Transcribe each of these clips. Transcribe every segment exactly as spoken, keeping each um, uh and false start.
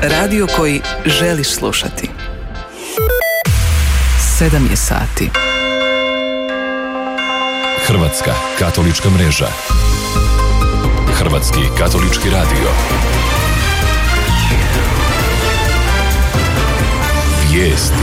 Radio koji želiš slušati. Sedam je sati. Hrvatska katolička mreža. Hrvatski katolički radio. Vijesti.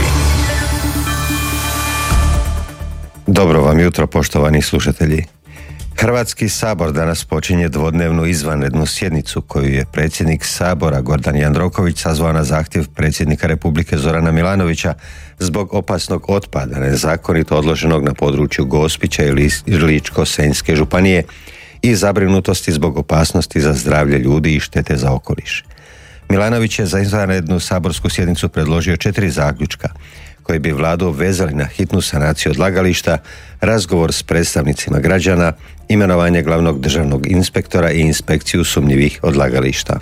Dobro vam jutro, poštovani slušatelji. Hrvatski sabor danas počinje dvodnevnu izvanrednu sjednicu koju je predsjednik Sabora Gordan Jandroković sazvao na zahtjev predsjednika Republike Zorana Milanovića zbog opasnog otpada nezakonito odloženog na području Gospića i Ličko-senjske županije i zabrinutosti zbog opasnosti za zdravlje ljudi i štete za okoliš. Milanović je za izvanrednu saborsku sjednicu predložio četiri zaključka koji bi vladu obvezali na hitnu sanaciju odlagališta, razgovor s predstavnicima građana, imenovanje glavnog državnog inspektora i inspekciju sumnjivih odlagališta.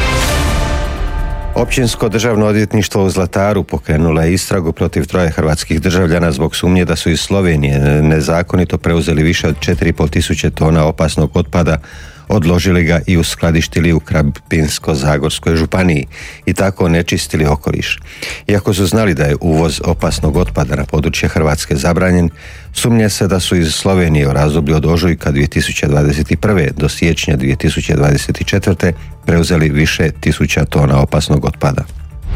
Općinsko državno odvjetništvo u Zlataru pokrenulo je istragu protiv troje hrvatskih državljana zbog sumnje da su iz Slovenije nezakonito preuzeli više od četiri i pol tisuće tona opasnog otpada, odložili ga i uskladištili u Krapinsko-zagorskoj županiji i tako onečistili okoliš. Iako su znali da je uvoz opasnog otpada na područje Hrvatske zabranjen, sumnje se da su iz Slovenije u razdoblju od ožujka dvije tisuće dvadeset prve do siječnja dvije tisuće dvadeset četvrte preuzeli više tisuća tona opasnog otpada.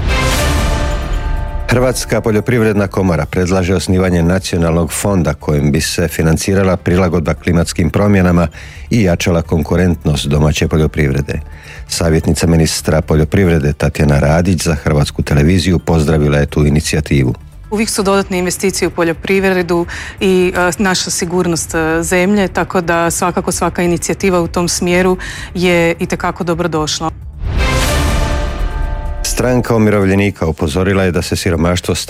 Hrvatska poljoprivredna komora predlaže osnivanje nacionalnog fonda kojim bi se financirala prilagodba klimatskim promjenama i jačala konkurentnost domaće poljoprivrede. Savjetnica ministra poljoprivrede Tatjana Radić za Hrvatsku televiziju pozdravila je tu inicijativu. Uvijek su dodatne investicije u poljoprivredu i e, naša sigurnost zemlje, tako da svakako svaka inicijativa u tom smjeru je itekako dobrodošla. Stranka umirovljenika upozorila je da se siromaštvo